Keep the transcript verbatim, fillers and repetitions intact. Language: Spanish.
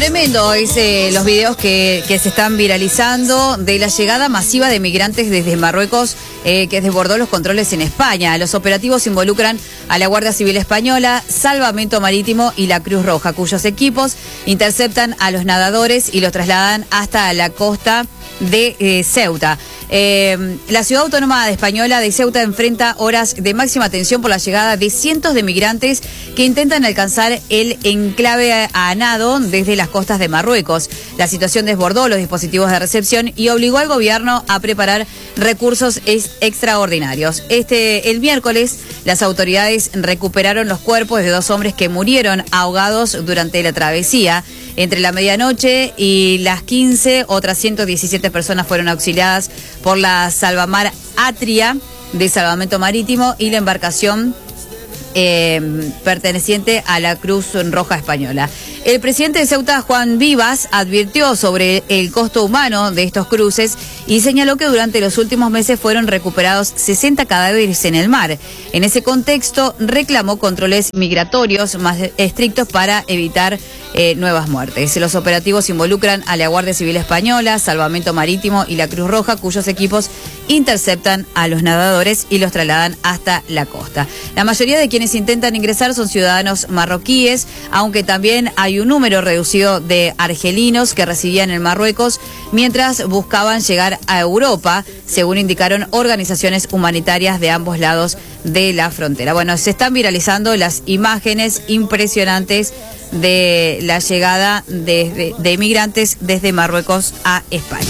Tremendo es eh, los videos que, que se están viralizando de la llegada masiva de migrantes desde Marruecos eh, que desbordó los controles en España. Los operativos involucran a la Guardia Civil Española, Salvamento Marítimo y la Cruz Roja, cuyos equipos interceptan a los nadadores y los trasladan hasta la costa de eh, Ceuta. Eh, la ciudad autónoma española de Ceuta enfrenta horas de máxima tensión por la llegada de cientos de migrantes que intentan alcanzar el enclave a nado desde las costas de Marruecos. La situación desbordó los dispositivos de recepción y obligó al gobierno a preparar recursos ex extraordinarios. Este, el miércoles, las autoridades recuperaron los cuerpos de dos hombres que murieron ahogados durante la travesía. Entre la medianoche y las quince, otras ciento diecisiete personas fueron auxiliadas por la Salvamar Atria de Salvamento Marítimo y la embarcación eh, perteneciente a la Cruz Roja Española. El presidente de Ceuta, Juan Vivas, advirtió sobre el costo humano de estos cruces y señaló que durante los últimos meses fueron recuperados sesenta cadáveres en el mar. En ese contexto, reclamó controles migratorios más estrictos para evitar eh, nuevas muertes. Los operativos involucran a la Guardia Civil Española, Salvamento Marítimo y la Cruz Roja, cuyos equipos interceptan a los nadadores y los trasladan hasta la costa. La mayoría de quienes intentan ingresar son ciudadanos marroquíes, aunque también hay un número reducido de argelinos que residían en Marruecos mientras buscaban llegar a Europa, según indicaron organizaciones humanitarias de ambos lados de la frontera. Bueno, se están viralizando las imágenes impresionantes de la llegada de, de, de migrantes desde Marruecos a España.